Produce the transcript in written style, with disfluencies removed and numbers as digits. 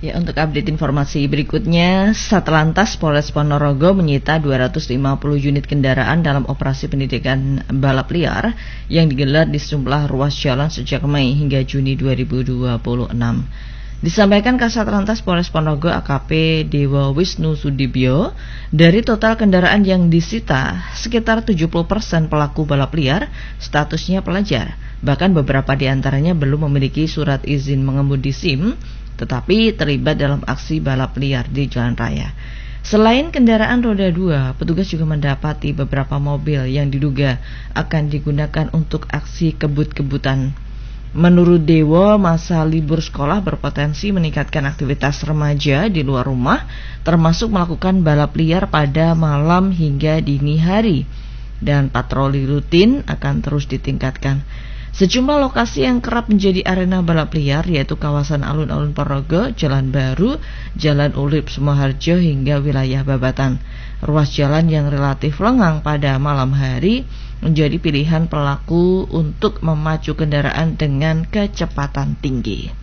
Ya, untuk update informasi berikutnya, Satlantas Polres Ponorogo menyita 250 unit kendaraan dalam operasi pendidikan balap liar yang digelar di sejumlah ruas jalan sejak Mei hingga Juni 2026. Disampaikan Kasat Lantas Polres Ponorogo AKP Dewa Wisnu Sudibyo, dari total kendaraan yang disita, sekitar 70% pelaku balap liar statusnya pelajar. Bahkan beberapa di antaranya belum memiliki surat izin mengemudi SIM, tetapi terlibat dalam aksi balap liar di jalan raya. Selain kendaraan roda 2, petugas juga mendapati beberapa mobil yang diduga akan digunakan untuk aksi kebut-kebutan. Menurut Dewa, masa libur sekolah berpotensi meningkatkan aktivitas remaja di luar rumah, termasuk melakukan balap liar pada malam hingga dini hari, dan patroli rutin akan terus ditingkatkan. Sejumlah lokasi yang kerap menjadi arena balap liar yaitu kawasan alun-alun Ponorogo, Jalan Baru, Jalan Urip Sumoharjo hingga wilayah Babatan. Ruas jalan yang relatif lengang pada malam hari menjadi pilihan pelaku untuk memacu kendaraan dengan kecepatan tinggi.